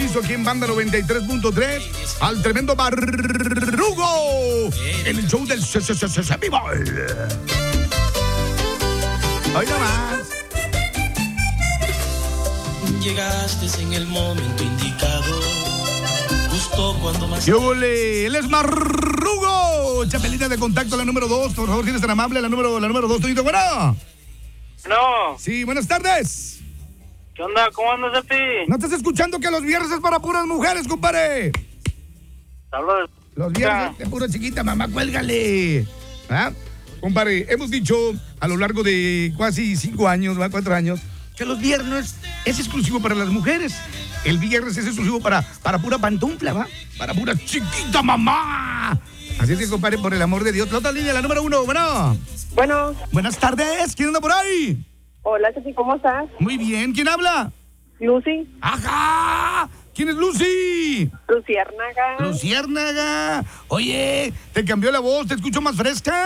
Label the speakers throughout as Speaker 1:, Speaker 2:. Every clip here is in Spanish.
Speaker 1: piso aquí en Banda 93.3 al tremendo Barrugo en el show del Semi Ball. Hoy nomás.
Speaker 2: Llegaste en el momento indicado, justo cuando más...
Speaker 1: ¡Yole! Él es Barrugo. Chapelita de contacto, la número 2. Por favor, si eres tan amable, la número 2, Toñito. Bueno.
Speaker 3: No.
Speaker 1: Sí, buenas tardes.
Speaker 3: ¿Qué onda? ¿Cómo andas, Epi?
Speaker 1: ¿No estás escuchando que los viernes es para puras mujeres, compadre?
Speaker 3: Hablo de...
Speaker 1: Los viernes de pura chiquita, mamá, cuélgale. ¿Ah? Compadre, hemos dicho a lo largo de casi 5 años, 4 años, que los viernes es exclusivo para las mujeres. El viernes es exclusivo para pura pantufla, ¿va? Para pura chiquita, mamá. Así es que, compadre, por el amor de Dios. La otra línea, la número 1, bueno.
Speaker 4: Bueno.
Speaker 1: Buenas tardes, ¿quién anda por ahí?
Speaker 4: Hola, Ceci, ¿cómo estás?
Speaker 1: Muy bien, ¿quién habla?
Speaker 4: Lucy.
Speaker 1: ¡Ajá! ¿Quién es Lucy?
Speaker 4: Luciérnaga.
Speaker 1: Luciérnaga. Oye, ¿te cambió la voz? ¿Te escucho más fresca?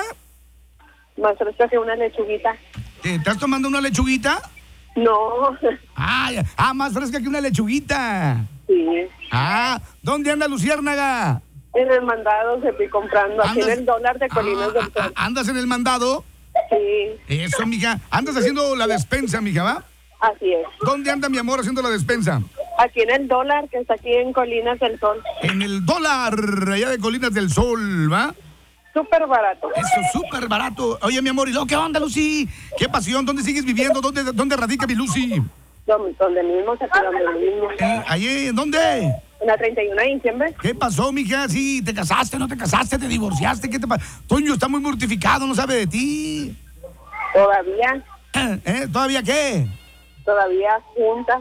Speaker 4: Más fresca que una lechuguita.
Speaker 1: ¿Te estás tomando una lechuguita?
Speaker 4: No.
Speaker 1: Más fresca que una lechuguita.
Speaker 4: Sí.
Speaker 1: ¿Dónde anda Luciérnaga?
Speaker 4: En el mandado se fui comprando aquí en el dólar de Colinas del Sol.
Speaker 1: ¿Andas en el mandado?
Speaker 4: Sí.
Speaker 1: Eso, mija. Andas haciendo la despensa, mija, ¿va?
Speaker 4: Así es.
Speaker 1: ¿Dónde anda mi amor haciendo la despensa?
Speaker 4: Aquí en el dólar, que está aquí en Colinas del Sol.
Speaker 1: En el dólar, allá de Colinas del Sol, ¿va?
Speaker 4: Súper barato.
Speaker 1: Eso, súper barato. Oye, mi amor, ¿y luego qué onda, Lucy? ¿Qué pasión? ¿Dónde sigues viviendo? ¿Dónde radica mi Lucy?
Speaker 4: Donde mismo, se quedó donde mismo.
Speaker 1: ¿Allí? ¿Dónde?
Speaker 4: En la 31 de diciembre.
Speaker 1: ¿Qué pasó, mija? ¿Sí? ¿Te casaste, no te casaste, te divorciaste? ¿Qué te pasa? Toño está muy mortificado, no sabe de ti.
Speaker 4: Todavía.
Speaker 1: ¿Todavía qué?
Speaker 4: Todavía junta.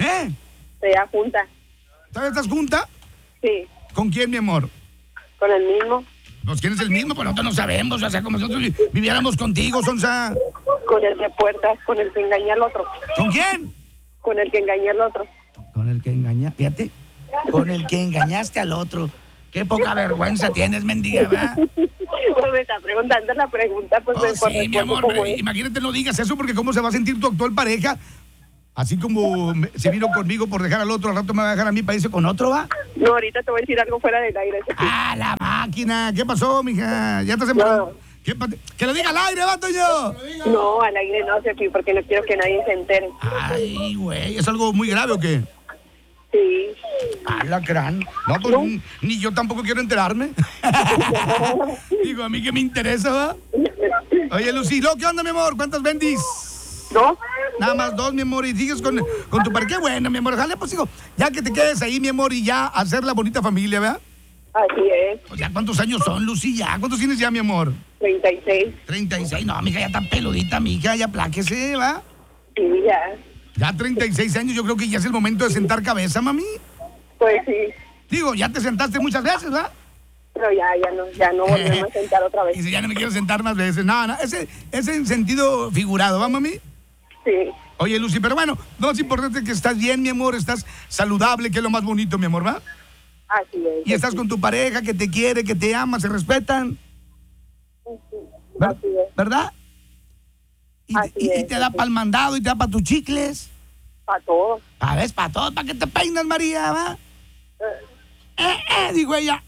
Speaker 4: Todavía junta.
Speaker 1: ¿Todavía estás junta?
Speaker 4: Sí.
Speaker 1: ¿Con quién, mi amor?
Speaker 4: Con el mismo.
Speaker 1: Pues quién es el mismo, pues nosotros no sabemos, o sea, como nosotros viviéramos contigo, Sonsa.
Speaker 4: Con el de puertas, con el que engaña al otro.
Speaker 1: ¿Con quién?
Speaker 4: Con el que engaña al otro.
Speaker 1: Con el que engaña, fíjate, con el que engañaste al otro. Qué poca vergüenza tienes, mendiga, ¿verdad?
Speaker 4: Pues me está preguntando la pregunta, pues
Speaker 1: sí, mi amor, imagínate no digas eso, porque cómo se va a sentir tu actual pareja. Así como se vino conmigo por dejar al otro, al rato me va a dejar a mí para irse con otro, ¿va?
Speaker 4: No, ahorita te voy a decir algo fuera del aire.
Speaker 1: La máquina! ¿Qué pasó, mija? ¿Ya estás embarazada? ¡Que lo diga al aire, va, Toño!
Speaker 4: No, al aire no, Cepi, porque no quiero que nadie se entere.
Speaker 1: Ay, güey, ¿es algo muy grave o qué?
Speaker 4: Sí.
Speaker 1: La gran. No, pues no. Ni yo tampoco quiero enterarme. Digo, a mí que me interesa, ¿va? Oye, Lucilo, ¿qué onda, mi amor? ¿Cuántas vendís?
Speaker 4: 2.
Speaker 1: Nada más 2, mi amor, y sigues con tu pareja. Qué bueno, mi amor. Ojalá, pues, hijo, ya que te quedes ahí, mi amor, y ya hacer la bonita familia, ¿verdad?
Speaker 4: Así es.
Speaker 1: Pues ya, ¿cuántos años son, Lucy? Ya, ¿cuántos tienes ya, mi amor?
Speaker 4: 36.
Speaker 1: 36, no, mija, ya está peludita, mija, ya pláquese, ¿va?
Speaker 4: Sí, ya.
Speaker 1: Ya 36 años, yo creo que ya es el momento de sentar cabeza, mami.
Speaker 4: Pues sí.
Speaker 1: Digo, ya te sentaste muchas veces, ¿va?
Speaker 4: Pero ya no volvemos a sentar otra vez.
Speaker 1: Dice, ya no me quiero sentar más veces. No, ese en sentido figurado, ¿va, mami?
Speaker 4: Sí.
Speaker 1: Oye, Lucy, pero bueno, no es importante que estás bien, mi amor, estás saludable, que es lo más bonito, mi amor, ¿va?
Speaker 4: Así es.
Speaker 1: Y estás con tu pareja que te quiere, que te ama, se respetan.
Speaker 4: Sí,
Speaker 1: así es. ¿Verdad? Y te da para el mandado y te da para tus chicles.
Speaker 4: Para todo.
Speaker 1: ¿Sabes? Para todo, ¿para qué te peinas, María, va? Dijo ella.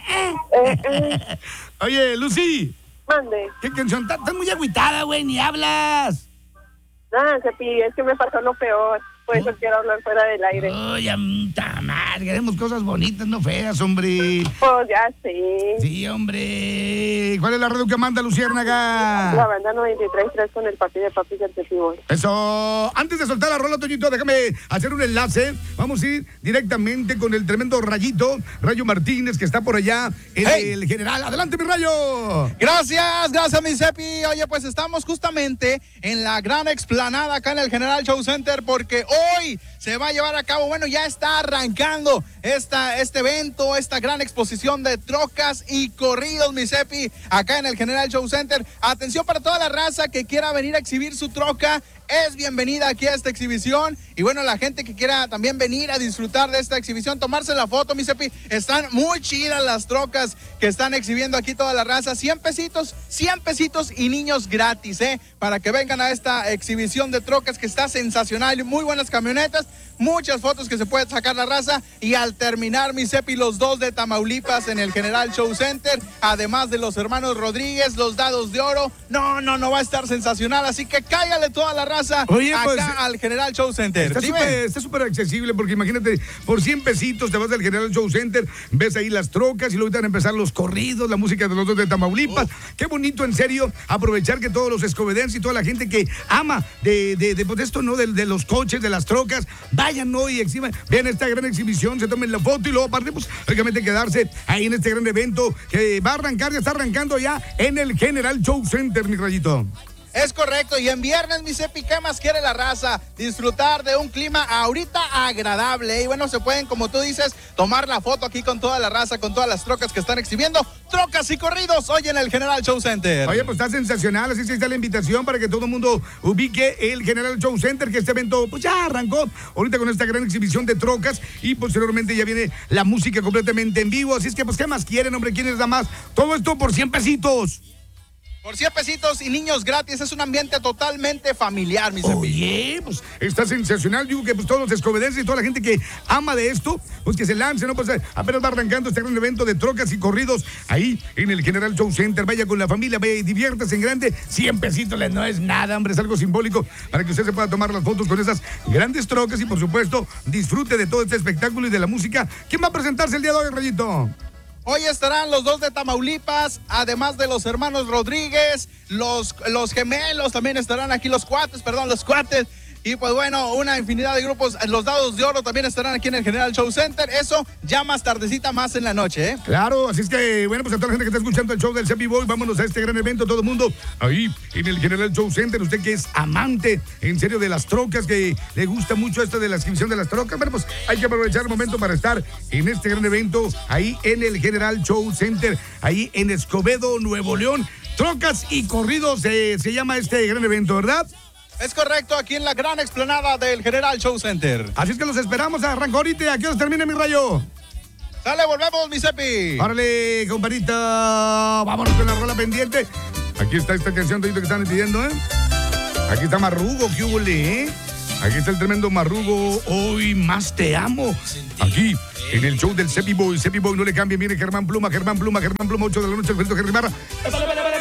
Speaker 1: Oye, Lucy.
Speaker 4: Mande.
Speaker 1: ¿Qué canción? Estás muy agüitada, güey, ni hablas.
Speaker 4: Cepi, es que me pasó lo peor. Por eso quiero hablar fuera del aire.
Speaker 1: Oye, madre, queremos cosas bonitas, no feas, hombre.
Speaker 4: Pues ya sé.
Speaker 1: Sí, hombre. ¿Cuál es la radio que manda, Luciérnaga?
Speaker 4: La banda 93.3 con el papi de papi del Testimonio.
Speaker 1: Eso. Antes de soltar la rola, Toñito, déjame hacer un enlace. Vamos a ir directamente con el tremendo Rayito, Rayo Martínez, que está por allá, el general. Adelante, mi Rayo.
Speaker 5: Gracias, mi Cepi. Oye, pues estamos justamente en la gran explanada acá en el General Show Center, porque hoy se va a llevar a cabo, bueno, ya está arrancando este evento, esta gran exposición de trocas y corridos, mi Cepi, acá en el General Show Center. Atención para toda la raza que quiera venir a exhibir su troca, es bienvenida aquí a esta exhibición. Y bueno, la gente que quiera también venir a disfrutar de esta exhibición, tomarse la foto, mi Cepi, están muy chidas las trocas que están exhibiendo aquí toda la raza. 100 pesitos y niños gratis, para que vengan a esta exhibición de trocas que está sensacional y muy buenas camionetas. muchas fotos que se puede sacar la raza. Y al terminar, mi Cepi, los dos de Tamaulipas en el General Show Center, además de los hermanos Rodríguez, los Dados de Oro. No, va a estar sensacional. Así que cállale toda la raza.
Speaker 1: Oye,
Speaker 5: acá
Speaker 1: pues,
Speaker 5: al General Show Center.
Speaker 1: Está súper accesible, porque imagínate, por 100 pesitos te vas al General Show Center, ves ahí las trocas y luego te van a empezar los corridos, la música de los dos de Tamaulipas. Qué bonito, en serio, aprovechar que todos los escobedenses y toda la gente que ama pues esto, ¿no? De los coches, de las trocas, vayan, ¿no? Y vean esta gran exhibición, se tomen la foto y luego aparte, pues, lógicamente quedarse ahí en este gran evento que va a arrancar, ya está arrancando ya en el General Show Center, mi Rayito.
Speaker 5: Es correcto, y en viernes, mi Cepi, ¿qué más quiere la raza? Disfrutar de un clima ahorita agradable. Y bueno, se pueden, como tú dices, tomar la foto aquí con toda la raza, con todas las trocas que están exhibiendo. Trocas y corridos hoy en el General Show Center.
Speaker 1: Oye, pues está sensacional, así que está la invitación para que todo el mundo ubique el General Show Center, que este evento pues ya arrancó ahorita con esta gran exhibición de trocas y posteriormente ya viene la música completamente en vivo. Así es que, pues, ¿qué más quieren, hombre? ¿Quién les da más? Todo esto por 100 pesitos.
Speaker 5: Por 100 pesitos y niños gratis, es un ambiente totalmente familiar, mi Cepi.
Speaker 1: Oye, pues está sensacional. Digo que pues todos los escobedenses y toda la gente que ama de esto, pues que se lance, ¿no? Pues apenas va arrancando este gran evento de trocas y corridos ahí en el General Show Center. Vaya con la familia, vaya y diviértase en grande. 100 pesitos no es nada, hombre, es algo simbólico para que usted se pueda tomar las fotos con esas grandes trocas y, por supuesto, disfrute de todo este espectáculo y de la música. ¿Quién va a presentarse el día de hoy, Rayito?
Speaker 5: Hoy estarán los dos de Tamaulipas, además de los hermanos Rodríguez, los gemelos, también estarán aquí los cuates. Y pues bueno, una infinidad de grupos. Los Dados de Oro también estarán aquí en el General Show Center. Eso ya más tardecita, más en la noche, ¿eh?
Speaker 1: Claro, así es que, bueno, pues a toda la gente que está escuchando el show del Cepi Boy, vámonos a este gran evento, todo el mundo ahí en el General Show Center. Usted que es amante, en serio, de las trocas, que le gusta mucho esto de la exhibición de las trocas, bueno, pues hay que aprovechar el momento para estar en este gran evento ahí en el General Show Center, ahí en Escobedo, Nuevo León. Trocas y corridos se llama este gran evento, ¿verdad?
Speaker 5: Es correcto, aquí en la gran explanada del General Show Center.
Speaker 1: Así es que los esperamos, arrancó ahorita. ¿A qué hora termina, mi Rayo?
Speaker 5: Sale, volvemos, mi Cepi.
Speaker 1: Órale, comparita, vámonos con la rola pendiente. Aquí está esta canción que están pidiendo, ¿eh? Aquí está Marrugo, ¿qué hubo, eh? Aquí está el tremendo Marrugo, Hoy Más Te Amo. Aquí, en el show del Cepi Boy. Cepi Boy, no le cambien, viene Germán Pluma, 8 de la noche, el frente de Germán.